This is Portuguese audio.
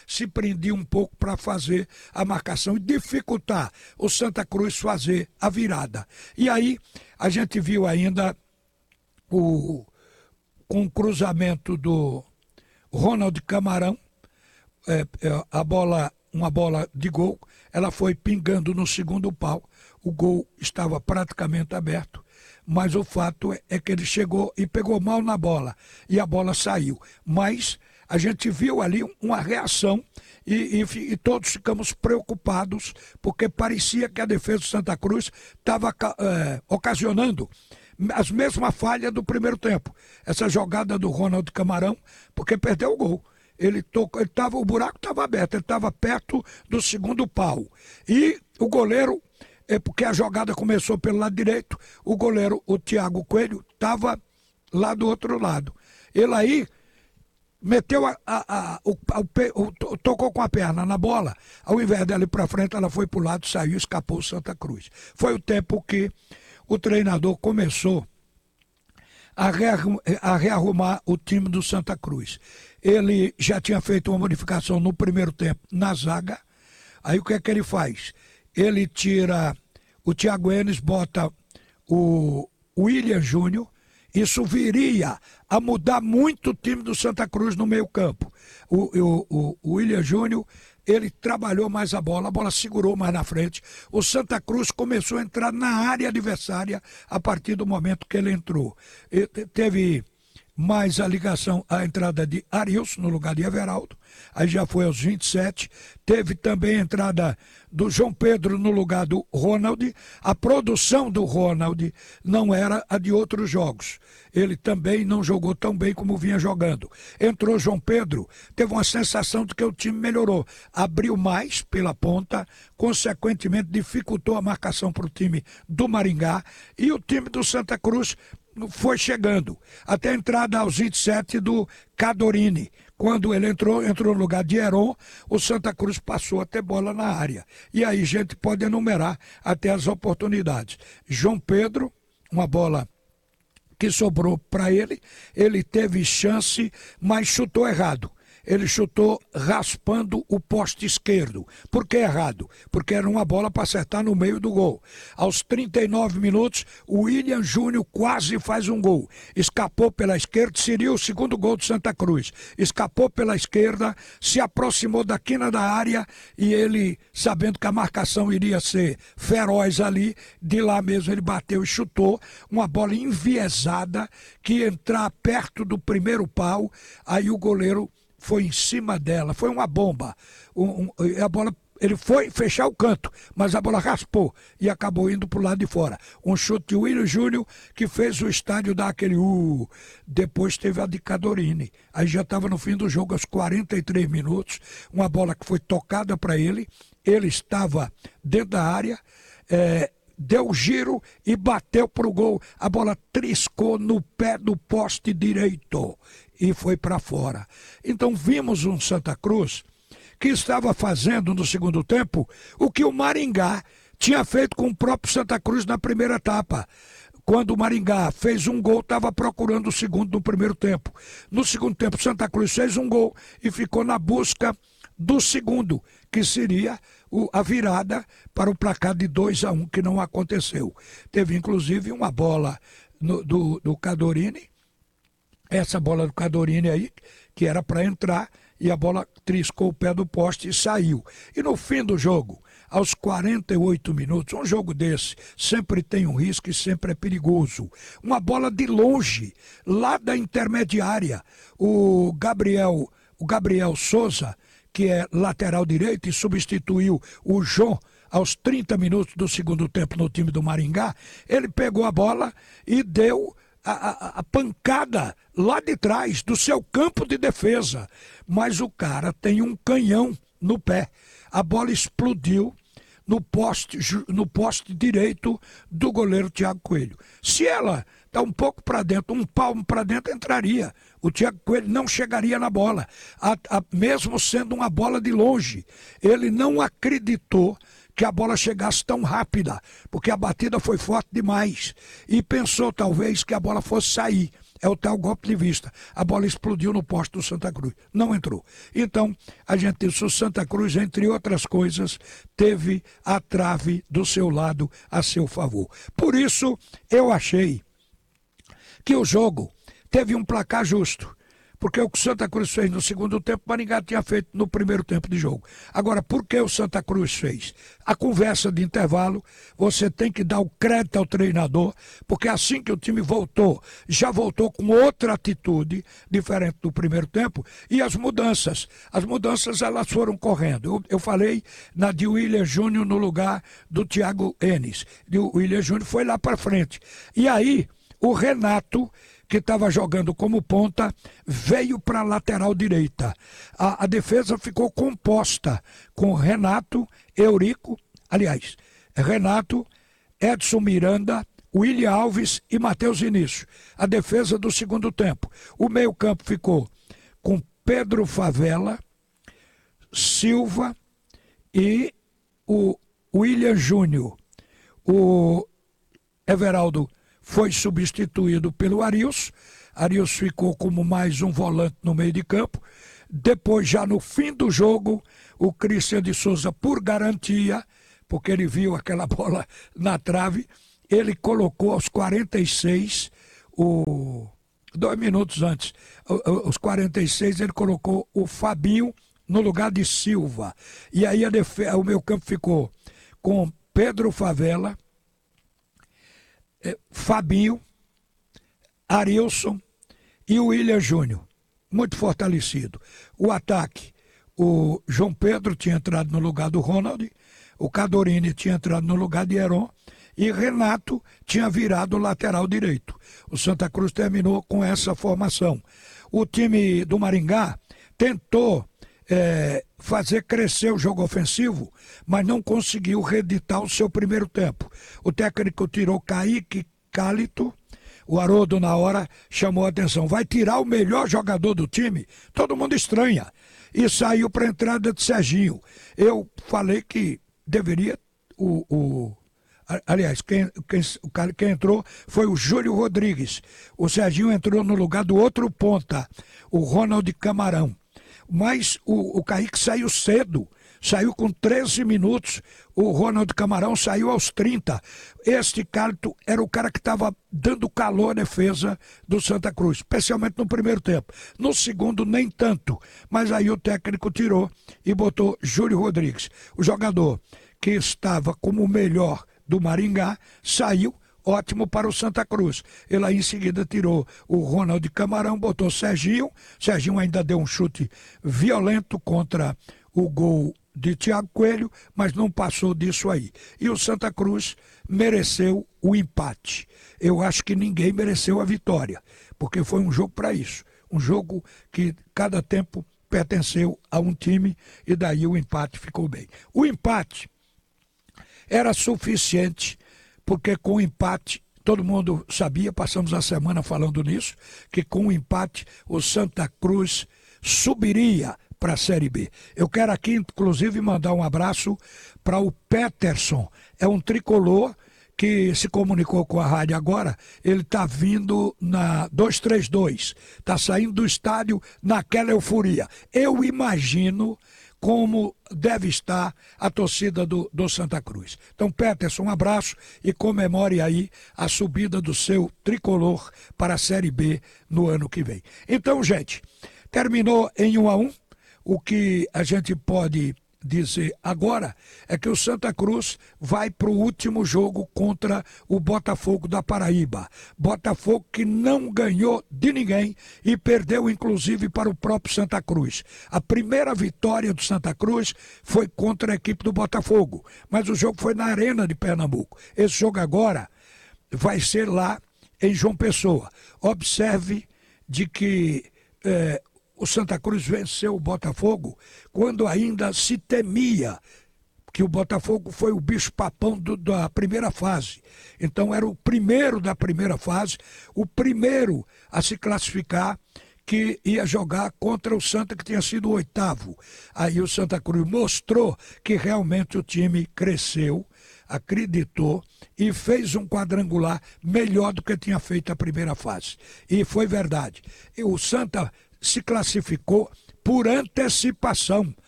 se prendia um pouco para fazer a marcação e dificultar o Santa Cruz fazer a virada. E aí a gente viu ainda com o cruzamento do Ronald Camarão, uma bola de gol, ela foi pingando no segundo pau, o gol estava praticamente aberto, mas o fato é que ele chegou e pegou mal na bola, e a bola saiu. Mas a gente viu ali uma reação e todos ficamos preocupados, porque parecia que a defesa do Santa Cruz estava ocasionando as mesmas falhas do primeiro tempo. Essa jogada do Ronald Camarão, porque perdeu o gol. O buraco estava aberto, ele estava perto do segundo pau. E o goleiro, porque a jogada começou pelo lado direito, o goleiro, o Thiago Coelho, estava lá do outro lado. Ele aí meteu tocou com a perna na bola, ao invés dela ir para frente, ela foi para o lado, saiu, escapou o Santa Cruz. Foi o tempo que o treinador começou a rearrumar o time do Santa Cruz. Ele já tinha feito uma modificação no primeiro tempo na zaga. Aí o que é que ele faz? Ele tira o Thiago Enes, bota o William Júnior. Isso viria a mudar muito o time do Santa Cruz no meio campo. O William Júnior, ele trabalhou mais a bola segurou mais na frente. O Santa Cruz começou a entrar na área adversária a partir do momento que ele entrou. Teve mais a ligação, a entrada de Arilson no lugar de Everaldo, aí já foi aos 27. Teve também a entrada do João Pedro no lugar do Ronald. A produção do Ronald não era a de outros jogos. Ele também não jogou tão bem como vinha jogando. Entrou João Pedro, teve uma sensação de que o time melhorou. Abriu mais pela ponta, consequentemente dificultou a marcação para o time do Maringá. E o time do Santa Cruz foi chegando, até a entrada aos 27 do Cadorini. Quando ele entrou no lugar de Heron, o Santa Cruz passou a ter bola na área. E aí a gente pode enumerar até as oportunidades. João Pedro, uma bola que sobrou para ele teve chance, mas chutou errado. Ele chutou raspando o poste esquerdo. Por que errado? Porque era uma bola para acertar no meio do gol. Aos 39 minutos, o William Júnior quase faz um gol. Escapou pela esquerda, seria o segundo gol do Santa Cruz. Escapou pela esquerda, se aproximou da quina da área e ele, sabendo que a marcação iria ser feroz ali, de lá mesmo ele bateu e chutou uma bola enviesada que ia entrar perto do primeiro pau, aí o goleiro foi em cima dela, foi uma bomba. A bola, ele foi fechar o canto, mas a bola raspou e acabou indo para o lado de fora. Um chute de William Júnior que fez o estádio dar aquele Depois teve a de Cadorini. Aí já estava no fim do jogo, aos 43 minutos, uma bola que foi tocada para ele estava dentro da área, deu o giro e bateu para o gol. A bola triscou no pé do poste direito e foi para fora. Então vimos um Santa Cruz que estava fazendo no segundo tempo o que o Maringá tinha feito com o próprio Santa Cruz na primeira etapa. Quando o Maringá fez um gol, estava procurando o segundo no primeiro tempo. No segundo tempo, Santa Cruz fez um gol e ficou na busca do segundo, que seria a virada para o placar de 2-1, que não aconteceu. Teve inclusive uma bola do Cadorini, essa bola do Cadorini aí, que era para entrar, e a bola triscou o pé do poste e saiu. E no fim do jogo, aos 48 minutos, um jogo desse sempre tem um risco e sempre é perigoso. Uma bola de longe, lá da intermediária, o Gabriel Souza, que é lateral direito e substituiu o João aos 30 minutos do segundo tempo no time do Maringá, ele pegou a bola e deu a pancada lá de trás do seu campo de defesa. Mas o cara tem um canhão no pé. A bola explodiu no poste direito do goleiro Thiago Coelho. Se ela está um pouco para dentro, um palmo para dentro, entraria. O Thiago Coelho não chegaria na bola, mesmo sendo uma bola de longe. Ele não acreditou que a bola chegasse tão rápida, porque a batida foi forte demais. E pensou talvez que a bola fosse sair. é o tal golpe de vista. A bola explodiu no poste do Santa Cruz, não entrou. Então, a gente disse, o Santa Cruz, entre outras coisas, teve a trave do seu lado a seu favor. Por isso, eu achei que o jogo teve um placar justo. Porque o que o Santa Cruz fez no segundo tempo, o Maringá tinha feito no primeiro tempo de jogo. Agora, por que o Santa Cruz fez? A conversa de intervalo, você tem que dar o crédito ao treinador, porque assim que o time voltou, já voltou com outra atitude, diferente do primeiro tempo, e as mudanças elas foram correndo. Eu falei na de William Júnior no lugar do Thiago Enes. O William Júnior foi lá para frente. E aí, o Renato, que estava jogando como ponta, veio para a lateral direita. A defesa ficou composta com Renato, Renato, Edson Miranda, William Alves e Matheus Vinícius. A defesa do segundo tempo. O meio-campo ficou com Pedro Favela, Silva e o William Júnior. O Everaldo foi substituído pelo Arilson. Arilson ficou como mais um volante no meio de campo. Depois, já no fim do jogo, o Christian de Souza, por garantia, porque ele viu aquela bola na trave, ele colocou aos 46, 2 minutos antes, aos 46, ele colocou o Fabinho no lugar de Silva. E aí o meio campo ficou com Pedro Favela, Fabinho, Arilson e o William Júnior, muito fortalecido. O ataque, o João Pedro tinha entrado no lugar do Ronald, o Cadorini tinha entrado no lugar de Heron e Renato tinha virado o lateral direito. O Santa Cruz terminou com essa formação. O time do Maringá tentou fazer crescer o jogo ofensivo, mas não conseguiu reeditar o seu primeiro tempo. O técnico tirou Kaique Cálito, o Haroldo na hora chamou a atenção, vai tirar o melhor jogador do time? Todo mundo estranha. E saiu para a entrada de Serginho. Eu falei que deveria, aliás, quem entrou foi o Júlio Rodrigues. O Serginho entrou no lugar do outro ponta, o Ronald Camarão. Mas o Kaique saiu cedo, saiu com 13 minutos, o Ronald Camarão saiu aos 30. Este Cálito era o cara que estava dando calor à defesa do Santa Cruz, especialmente no primeiro tempo. No segundo, nem tanto, mas aí o técnico tirou e botou Júlio Rodrigues. O jogador que estava como o melhor do Maringá saiu, ótimo para o Santa Cruz. Ele aí em seguida tirou o Ronald Camarão, botou Serginho. Serginho ainda deu um chute violento contra o gol de Thiago Coelho, mas não passou disso aí. E o Santa Cruz mereceu o empate. Eu acho que ninguém mereceu a vitória, porque foi um jogo para isso. Um jogo que cada tempo pertenceu a um time e daí o empate ficou bem. O empate era suficiente, porque com o empate, todo mundo sabia, passamos a semana falando nisso, que com o empate o Santa Cruz subiria para a Série B. Eu quero aqui, inclusive, mandar um abraço para o Peterson, é um tricolor que se comunicou com a rádio agora, ele está vindo na 232, está saindo do estádio naquela euforia. Eu imagino como deve estar a torcida do Santa Cruz. Então, Peterson, um abraço e comemore aí a subida do seu tricolor para a Série B no ano que vem. Então, gente, terminou em 1-1. O que a gente pode dizer agora é que o Santa Cruz vai para o último jogo contra o Botafogo da Paraíba. Botafogo que não ganhou de ninguém e perdeu inclusive para o próprio Santa Cruz. A primeira vitória do Santa Cruz foi contra a equipe do Botafogo, mas o jogo foi na Arena de Pernambuco. Esse jogo agora vai ser lá em João Pessoa. Observe de que o Santa Cruz venceu o Botafogo quando ainda se temia que o Botafogo foi o bicho-papão da primeira fase. Então era o primeiro da primeira fase, o primeiro a se classificar, que ia jogar contra o Santa, que tinha sido o 8º. Aí o Santa Cruz mostrou que realmente o time cresceu. acreditou e fez um quadrangular melhor do que tinha feito a primeira fase. E foi verdade. E o Santa se classificou por antecipação.